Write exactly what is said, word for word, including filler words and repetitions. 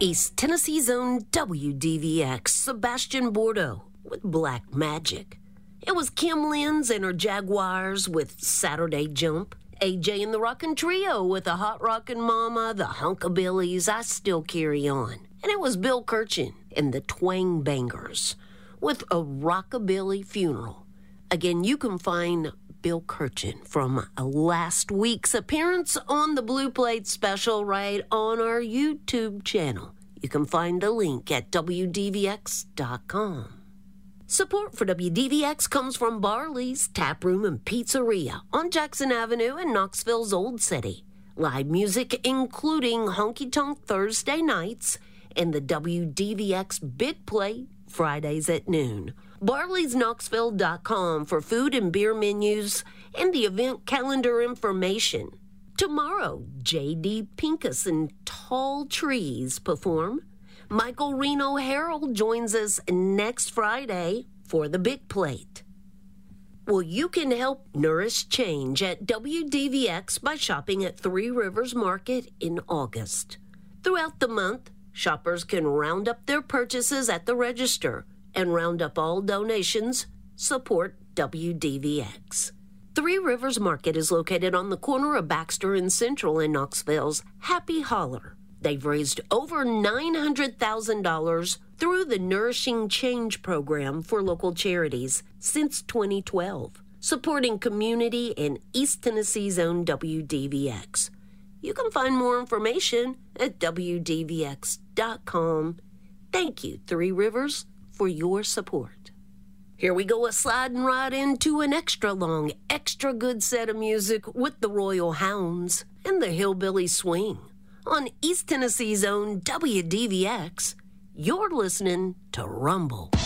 East Tennessee's own W D V X, Sebastian Bordeaux with Black Magic. It was Kim Lenz and her Jaguars with Saturday Jump. A J and the Rockin' Trio with a Hot Rockin' Mama, the Hunkabillies, I Still Carry On. And it was Bill Kirchen and the Twang Bangers with a Rockabilly Funeral. Again, you can find Bill Kirchen from last week's appearance on the Blue Plate special right on our YouTube channel. You can find a link at W D V X dot com. Support for W D V X comes from Barley's Tap Room and Pizzeria on Jackson Avenue in Knoxville's Old City. Live music including Honky Tonk Thursday nights and the W D V X Big Play Fridays at noon. Barleys Knoxville dot com for food and beer menus and the event calendar information. Tomorrow, J D Pincus and Tall Trees perform. Michael Reno Harold joins us next Friday for the Big Plate. Well, you can help nourish change at W D V X by shopping at Three Rivers Market in August. Throughout the month, shoppers can round up their purchases at the register and round up all donations. Support W D V X. Three Rivers Market is located on the corner of Baxter and Central in Knoxville's Happy Holler. They've raised over nine hundred thousand dollars through the Nourishing Change program for local charities since twenty twelve, supporting community in East Tennessee's own W D V X. You can find more information at W D V X dot com. Thank you, Three Rivers, for your support. Here we go, a sliding right into an extra long, extra good set of music with the Royal Hounds and the Hillbilly Swing. On East Tennessee's own W D V X, you're listening to Rumble.